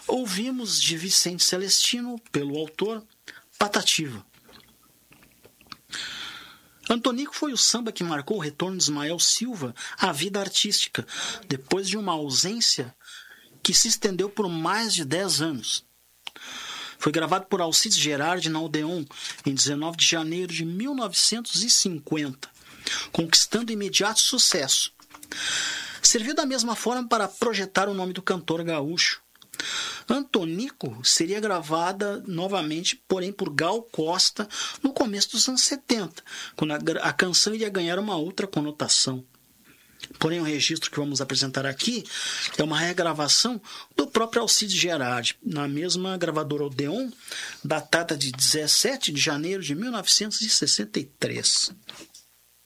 Ouvimos de Vicente Celestino, pelo autor, Patativa. Antonico foi o samba que marcou o retorno de Ismael Silva à vida artística, depois de uma ausência que se estendeu por mais de 10 anos. Foi gravado por Alcides Gerardi na Odeon em 19 de janeiro de 1950, conquistando imediato sucesso. Serviu da mesma forma para projetar o nome do cantor gaúcho. Antonico seria gravada novamente, porém por Gal Costa, no começo dos anos 70, quando a canção iria ganhar uma outra conotação. Porém, o registro que vamos apresentar aqui é uma regravação do próprio Alcides Gerardi, na mesma gravadora Odeon, datada de 17 de janeiro de 1963.